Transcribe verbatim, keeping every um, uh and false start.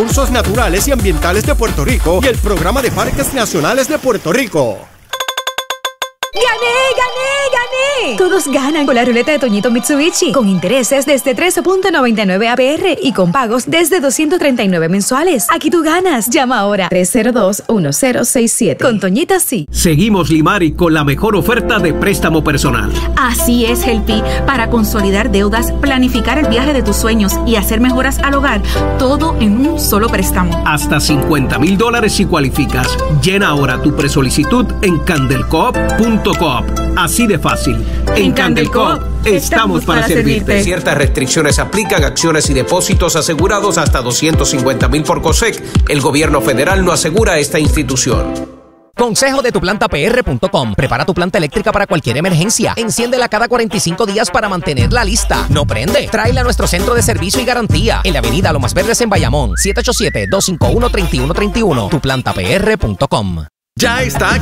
Recursos Naturales y Ambientales de Puerto Rico y el Programa de Parques Nacionales de Puerto Rico. ¡Gané, gané, gané! Todos ganan con la ruleta de Toñito Mitsubishi, con intereses desde trece punto noventa y nueve A P R y con pagos desde doscientos treinta y nueve mensuales. Aquí tú ganas. Llama ahora tres cero dos, uno cero seis siete. Con Toñita sí. Seguimos Limari con la mejor oferta de préstamo personal. Así es, Helpi. Para consolidar deudas, planificar el viaje de tus sueños y hacer mejoras al hogar, todo en un solo préstamo. Hasta cincuenta mil dólares si cualificas. Llena ahora tu presolicitud en candelcoop punto coop. Así de fácil. En, en Candelcoop estamos para, para servirte. servirte. Ciertas restricciones aplican, acciones y depósitos asegurados hasta doscientos cincuenta mil por COSEC. El gobierno federal no asegura esta institución. Consejo de tu planta P R punto com. Prepara tu planta eléctrica para cualquier emergencia. Enciéndela cada cuarenta y cinco días para mantenerla lista. No prende. Tráela a nuestro centro de servicio y garantía. En la avenida Lomas Verdes en Bayamón. siete ocho siete, dos cinco uno, tres uno tres uno. tu planta P R punto com. Ya está